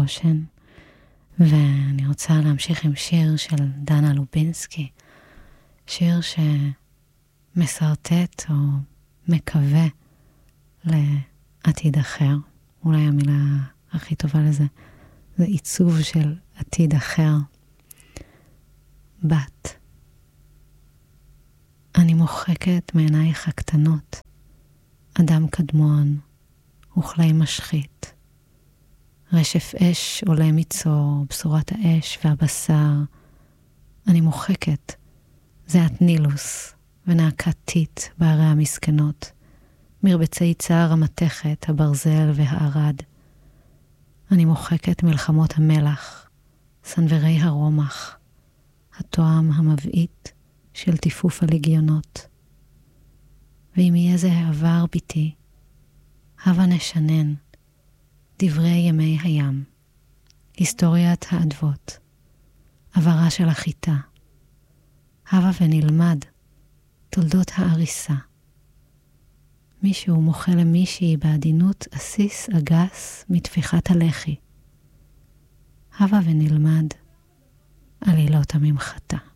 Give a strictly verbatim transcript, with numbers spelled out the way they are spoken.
גושן, ואני רוצה להמשיך עם שיר של דנה לובינסקי, שיר שמסרטט או מקווה לעתיד אחר. אולי המילה הכי טובה לזה זה עיצוב של עתיד אחר. בת, אני מוחקת מעינייך הקטנות אדם קדמון וכלי משחית, רשף אש עולה מצור, בשורת האש והבשר. אני מוחקת זעת נילוס ונעקת טיט בערי המסכנות, מרבצי צער המתכת, הברזל והערד. אני מוחקת מלחמות המלח, סנוורי הרומח, התואם המבעית של טיפוף הלגיונות. ואם יהיה זה העבר ביתי, הבה נשנן דברי ימי הים, היסטוריית האדוות, עברה של החיטה. הבה ונלמד תולדות האריסה. מישהו מוחה למישהי בעדינות אסיס אגס מתפיחת הלחי. הבה ונלמד עלילות הממחטה.